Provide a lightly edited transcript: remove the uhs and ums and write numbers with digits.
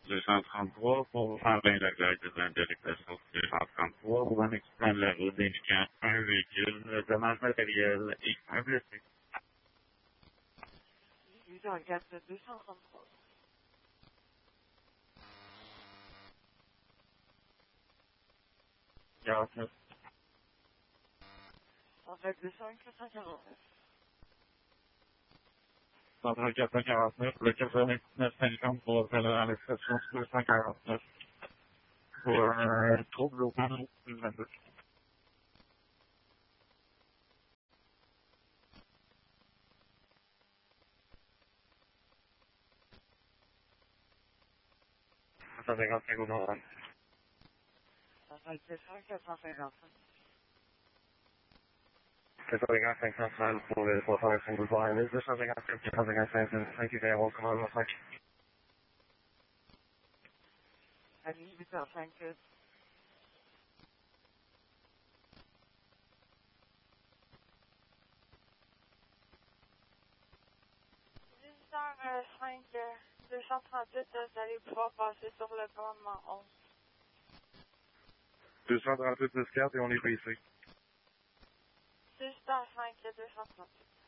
233 pour Henri Leclerc, besoin de répression 233 pour un accident de la route indiquant un véhicule, dommage matériel et un blessé. Je regarde 233. Quarante-neuf. En fait, 249. Central 449, le 9950 pour appeler à l'exception 249 pour un trouble au panneau 22. Ça fait 55 au nord. En fait, 455. 455 central pour le 355 boulevard MS, 255, 455, 5 et 0, commandement 5. À 8h05. 8h05, 238, vous allez pouvoir passer sur le commandement 11. 238 10 4 et on est pris ici. 6h05, 238.